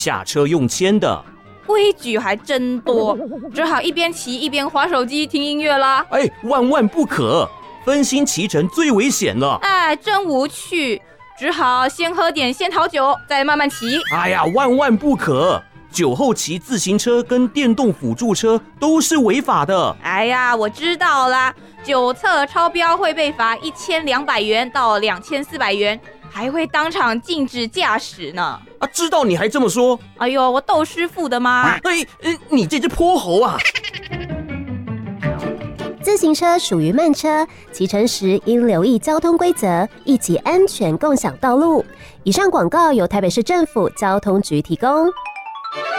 下车用牵的。 规矩还真多，只好一边骑一边滑手机听音乐啦。 万万不可，分心骑乘最危险了。 真无趣，只好先喝点仙桃酒，再慢慢骑。 万万不可，酒后骑自行车跟电动辅助车都是违法的。 我知道啦，酒测超标会被罚1200元到2400元，还会当场禁止驾驶呢。 知道你还这么说？ 我窦师傅的吗？ 你这只泼猴啊！ 自行车属于慢车，骑乘时应留意交通规则，一起安全共享道路。以上广告由台北市政府交通局提供。